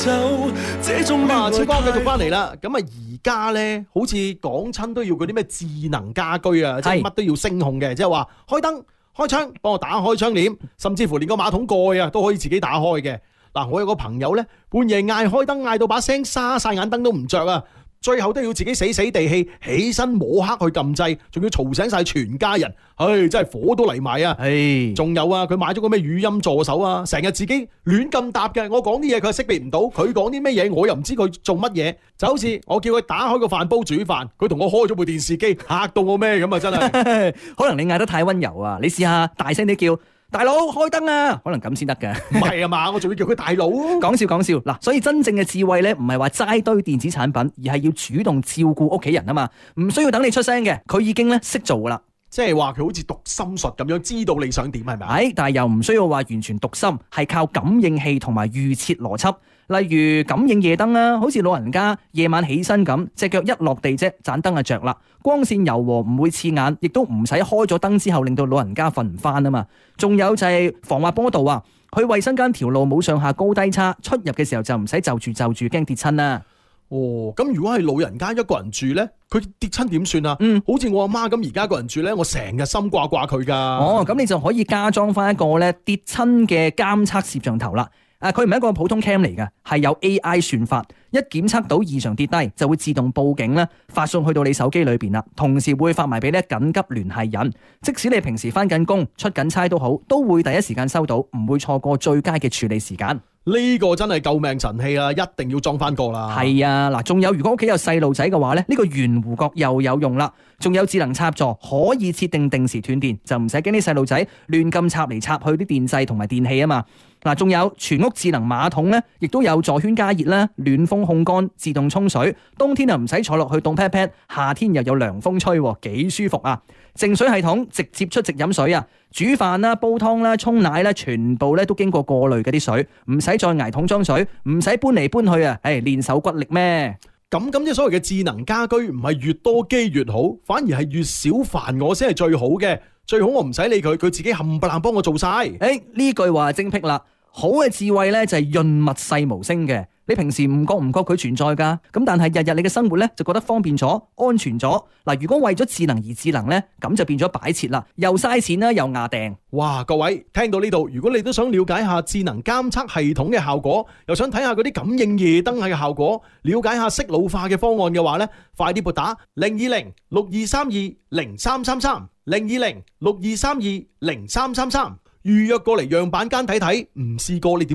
超哥繼續翻嚟啦，咁啊而家咧好似講親都要嗰啲咩智能家居啊，即係乜都要聲控嘅，即係話開燈、開窗，幫我打開窗簾，甚至乎連個馬桶蓋啊都可以自己打開嘅。嗱，我有個朋友咧，半夜嗌開燈嗌到把聲沙晒，眼燈都唔着啊！最後都要自己死死地氣起身摸黑去撳掣，仲要嘈醒晒全家人，唉，真係火都嚟埋啊！仲有啊，佢買咗個咩語音助手啊，成日自己亂咁答嘅，我講啲嘢佢識別唔到，佢講啲咩嘢我又唔知佢做乜嘢，就好似我叫佢打開個飯煲煮飯，佢同我開咗部電視機，嚇到我咩咁啊！真係， 可能你嗌得太溫柔啊，你試下大聲啲叫。大佬開燈啊，可能咁先得㗎。 唔係啊嘛，我仲要叫佢大佬。 講笑講笑嗱，所以真正嘅智慧咧，唔係話齋堆電子產品，而係要主動照顧屋企人啊嘛，唔需要等你出聲嘅，佢已經咧識做噶啦。即係話佢好似讀心術咁樣，知道你想點係咪？ 係，但係又唔需要話完全讀心，係靠感應器同埋預設邏輯。例如感應夜燈啦，好似老人家夜晚起身咁，隻腳一落地啫，盞燈就着啦，光線柔和，唔會刺眼，亦都唔使開咗燈之後令到老人家瞓唔翻啊嘛。仲有就係防滑坡道啊，去衛生間條路冇上下高低差，出入嘅時候就唔使就住驚跌親啦。 哦，咁如果係老人家一個人住咧，佢跌親點算啊？好似我阿媽咁而家一個人住咧，我成日心掛佢噶。 哦，咁你就可以加裝翻一個咧跌親嘅監測攝像頭啦。佢唔係一個普通 cam 嚟嘅，係有 AI 算法，一檢測到異常跌低，就會自動報警啦，發送去到你手機裏邊啦，同時會發埋俾咧緊急聯繫人，即使你平時翻緊工、出緊差都好，都會第一時間收到，唔會錯過最佳嘅處理時間。 呢個真係救命神器啦，一定要裝翻個啦。 係啊，嗱，仲有如果屋企有細路仔嘅話咧，呢個圓弧角又有用啦，仲有智能插座，可以設定定時斷電，就唔使驚啲細路仔亂咁插嚟插去啲電掣同埋電器啊嘛。嗱，仲有全屋智能馬桶咧，亦都有助圈加熱啦、暖風控乾、自動沖水，冬天又唔使坐落去凍 pat pat，夏天又有涼風吹，幾舒服啊！淨水系統直接出直飲水啊，煮飯啦、煲湯啦、沖奶啦，全部咧都經過過濾嗰啲水，唔使再捱桶裝水，唔使搬嚟搬去啊！練手骨力咩？ 咁即係所謂嘅智能家居，唔係越多機越好，反而係越少煩我先係最好嘅。最好我唔使理佢，佢自己冚唪唥幫我做晒。 呢句話精闢啦！好嘅智慧咧就係潤物細無聲嘅，你平時唔覺佢存在噶，咁但係日日你嘅生活咧就覺得方便咗、安全咗。嗱，如果為咗智能而智能咧，咁就變咗擺設啦，又嘥錢啦，又牙掟。 哇！各位聽到呢度，如果你都想了解下智能監測系統嘅效果，又想睇下嗰啲感應夜燈嘅效果，了解下色老化嘅方案嘅話咧，快啲撥打02062320333 02062320333預約過嚟樣板間睇睇，唔試過你點